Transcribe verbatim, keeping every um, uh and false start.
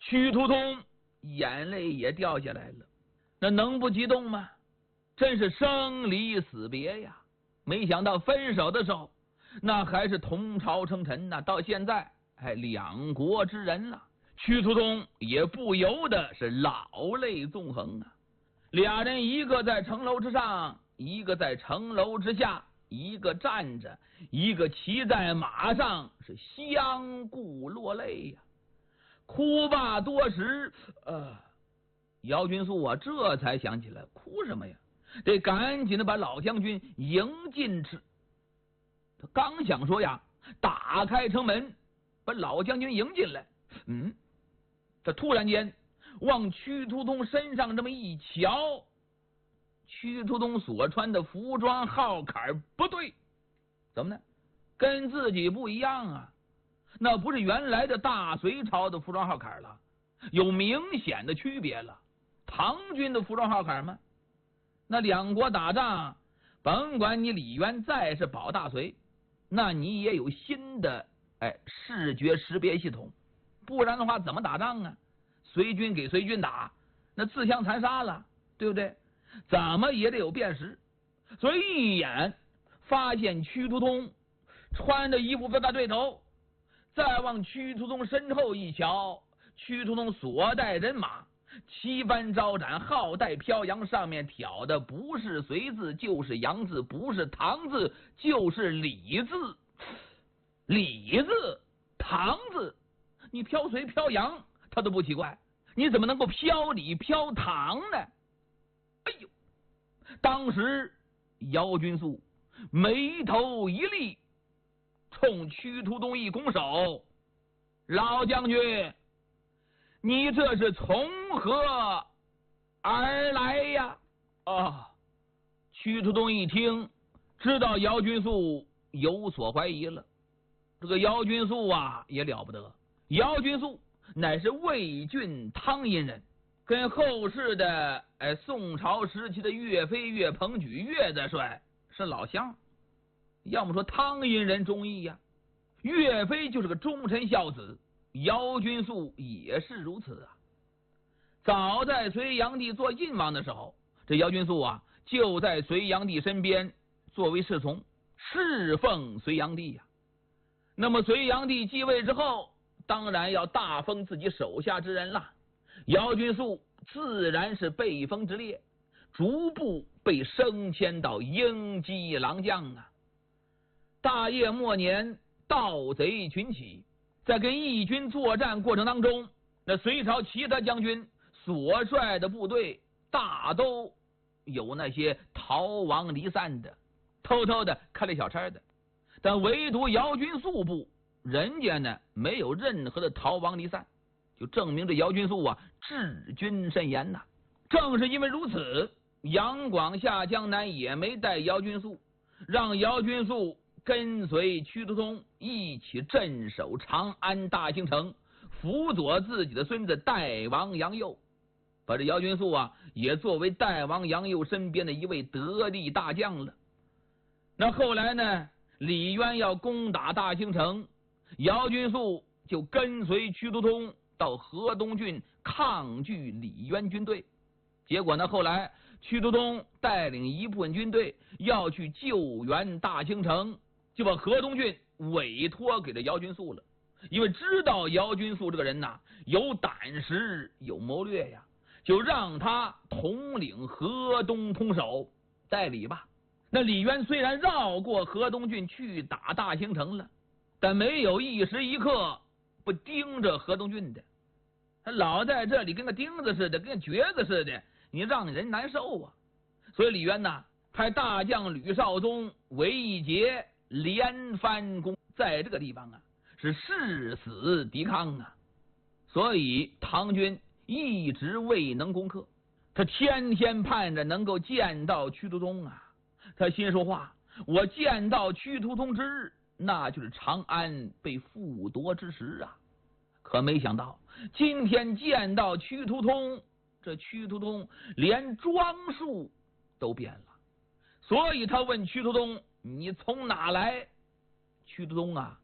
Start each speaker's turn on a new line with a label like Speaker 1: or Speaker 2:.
Speaker 1: 屈突通眼泪也掉下来了，那能不激动吗？真是生离死别呀！没想到分手的时候，那还是同朝称臣呐，到现在还两国之人了。屈突通也不由得是老泪纵横啊。俩人一个在城楼之上，一个在城楼之下，一个站着，一个骑在马上，是相顾落泪呀、啊。哭罢多时，呃，姚君素啊，这才想起来，哭什么呀？得赶紧的把老将军迎进去。他刚想说呀，打开城门把老将军迎进来，嗯，这突然间往屈突通身上这么一瞧，屈突通所穿的服装号坎不对，怎么呢？跟自己不一样啊，那不是原来的大隋朝的服装号坎了，有明显的区别了。唐军的服装号坎吗？那两国打仗，甭管你李渊再是保大隋，那你也有新的哎视觉识别系统，不然的话怎么打仗啊？隋军给隋军打，那自相残杀了，对不对？怎么也得有辨识。所以一眼发现屈突通穿的衣服不大对头，再往屈突通身后一瞧，屈突通所带人马旗帆招展，号带飘扬，上面挑的不是隋字就是杨字，不是唐字就是李字。李字唐字，你飘隋飘扬他都不奇怪，你怎么能够飘李飘唐呢？哎呦，当时姚君素眉头一立，冲屈突通一拱手：老将军，你这是从何而来呀？啊！屈突通一听，知道姚君素有所怀疑了。这个姚君素啊，也了不得。姚君素乃是魏郡汤阴人，跟后世的哎宋朝时期的岳飞、岳鹏举、岳大帅是老乡。要么说汤阴人忠义呀、啊，岳飞就是个忠臣孝子，姚君素也是如此啊。早在隋炀帝做晋王的时候，这姚君素啊就在隋炀帝身边作为侍从，侍奉隋炀帝呀、啊。那么隋炀帝继位之后，当然要大封自己手下之人了。姚君素自然是被封之列，逐步被升迁到英基郎将啊。大业末年，盗贼群起，在跟义军作战过程当中，那隋朝其他将军所率的部队大都有那些逃亡离散的，偷偷的开了小差的，但唯独姚君素部，人家呢没有任何的逃亡离散，就证明这姚君素啊治军甚严呐、啊。正是因为如此，杨广下江南也没带姚君素，让姚君素跟随屈突通一起镇守长安大兴城，辅佐自己的孙子代王杨佑，把这姚君素啊也作为代王杨佑身边的一位得力大将了。那后来呢，李渊要攻打大兴城，姚君素就跟随屈突通到河东郡抗拒李渊军队。结果呢，后来屈突通带领一部分军队要去救援大兴城，就把河东郡委托给了姚君素了。因为知道姚君素这个人呐、啊、有胆识有谋略呀，就让他统领河东通守，代理吧。那李渊虽然绕过河东郡去打大兴城了，但没有一时一刻不盯着河东郡的，他老在这里跟个钉子似的，跟个橛子似的，你让人难受啊。所以李渊呐派大将吕绍宗、韦一杰连番攻，在这个地方啊是誓死抵抗啊，所以唐军一直未能攻克。他天天盼着能够见到屈突通啊，他心说话，我见到屈突通之日，那就是长安被复夺之时啊。可没想到今天见到屈突通，这屈突通连装束都变了。所以他问屈突通，你从哪来？屈突通啊